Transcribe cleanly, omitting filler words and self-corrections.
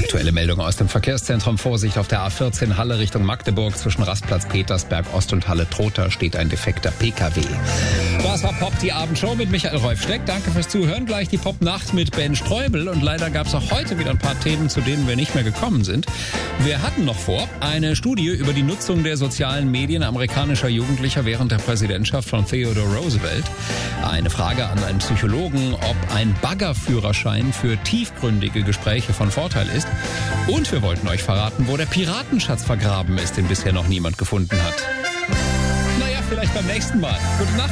Aktuelle Meldung aus dem Verkehrszentrum. Vorsicht auf der A14 Halle Richtung Magdeburg. Zwischen Rastplatz Petersberg Ost und Halle Trotha steht ein defekter PKW. Das war Pop, die Abendshow mit Michael Reufsteck. Danke fürs Zuhören. Gleich die Pop-Nacht mit Ben Streubel. Und leider gab es auch heute wieder ein paar Themen, zu denen wir nicht mehr gekommen sind. Wir hatten noch vor, eine Studie über die Nutzung der sozialen Medien amerikanischer Jugendlicher während der Präsidentschaft von Theodore Roosevelt. Eine Frage an einen Psychologen, ob ein Baggerführerschein für tiefgründige Gespräche von Vorteil ist. Und wir wollten euch verraten, wo der Piratenschatz vergraben ist, den bisher noch niemand gefunden hat. Naja, vielleicht beim nächsten Mal. Gute Nacht.